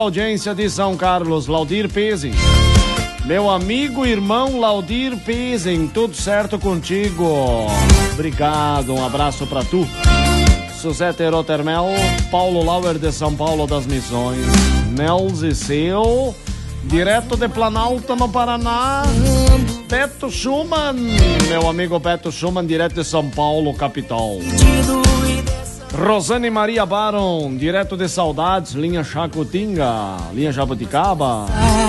Audiência de São Carlos, Laudir Pesen. Meu amigo, irmão Laudir Pesen, tudo certo contigo? Obrigado, um abraço pra tu. Suzete Rotermel, Paulo Lauer de São Paulo das Missões, Nels e Seu, direto de Planalto no Paraná, Beto Schumann, meu amigo Beto Schumann, direto de São Paulo, capital. Rosane Maria Baron, direto de Saudades, linha Chacutinga, linha Jabuticaba.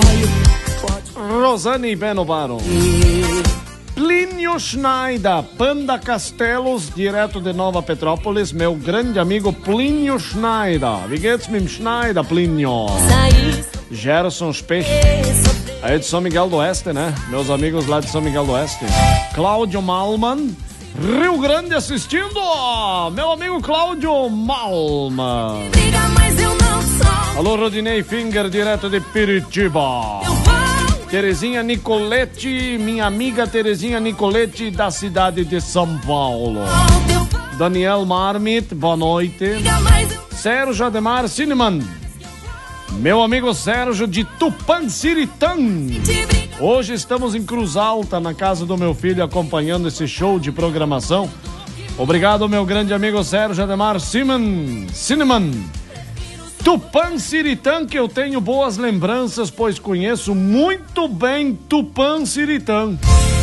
Rosane Beno Baron. Plínio Schneider, Panda Castelos, direto de Nova Petrópolis, meu grande amigo Plínio Schneider. Wie geht's mit dem Schneider, Plínio? Gerson Spech, aí de São Miguel do Oeste, né? Meus amigos lá de São Miguel do Oeste. Cláudio Malman, Rio Grande assistindo, meu amigo Cláudio Malman. Alô, Rodinei Finger, direto de Piritiba. Terezinha Nicolete, minha amiga Terezinha Nicolete, da cidade de São Paulo. Daniel Marmit, boa noite. Sérgio Ademar Cineman, meu amigo Sérgio de Tupanciritã. Hoje estamos em Cruz Alta, na casa do meu filho, acompanhando esse show de programação. Obrigado, meu grande amigo Sérgio Ademar Cineman. Tupanciritã, que eu tenho boas lembranças, pois conheço muito bem Tupanciritã.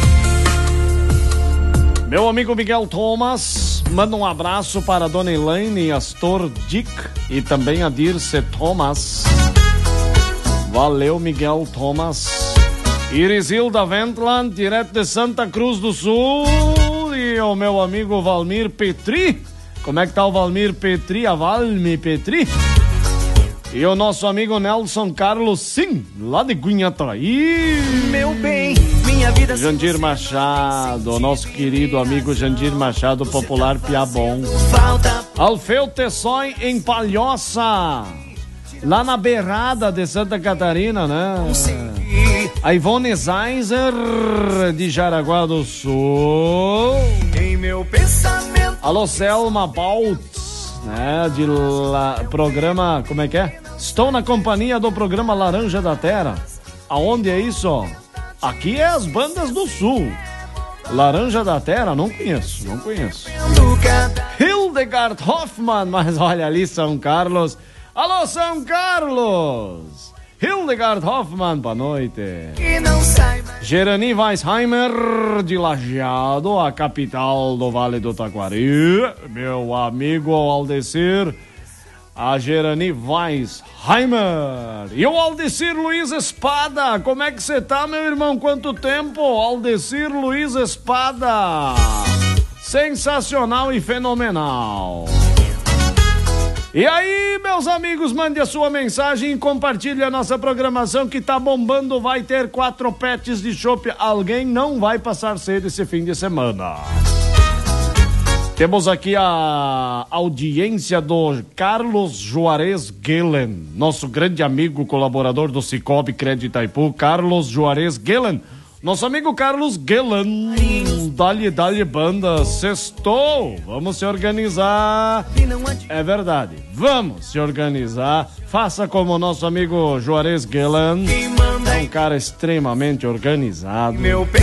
Meu amigo Miguel Thomas, manda um abraço para a dona Elaine Astor Dick e também a Dirce Thomas. Valeu, Miguel Thomas. Irisilda Ventland, direto de Santa Cruz do Sul. E o meu amigo Valmir Petri. Como é que tá o Valmir Petri? A Valmi Petri. E o nosso amigo Nelson Carlos Sim, lá de Guinhataí. Meu bem, minha vida. Jandir Machado, nosso querido amigo Jandir Machado, popular Piabon. Alfeu Tessói em Palhoça, lá na beirada de Santa Catarina, né? A Ivone Zeiser, de Jaraguá do Sul. Em meu pensamento. Alô, Selma Baltz, né? Programa, como é que é? Estou na companhia do programa Laranja da Terra. Aonde é isso? Aqui é as bandas do Sul. Laranja da Terra, não conheço. Hildegard Hoffmann, mas olha ali São Carlos. Alô, São Carlos! Hildegard Hoffmann, boa noite. Gerani Weisheimer, de Lajeado, a capital do Vale do Taquari. Meu amigo Aldecir, a Gerani Weisheimer. E o Aldecir Luiz Espada, como é que você tá, meu irmão? Quanto tempo? Aldecir Luiz Espada. Sensacional e fenomenal. E aí, meus amigos, mande a sua mensagem e compartilhe a nossa programação que tá bombando. Vai ter 4 pets de chopp. Alguém não vai passar sede esse fim de semana. Temos aqui a audiência do Carlos Juarez Guelen, nosso grande amigo, colaborador do Cicobi Crédito Itaipu, Carlos Juarez Guelen. Nosso amigo Carlos Guelen, dali banda, sextou, vamos se organizar. É verdade, vamos se organizar. Faça como o nosso amigo Juarez Guelen, é um cara extremamente organizado.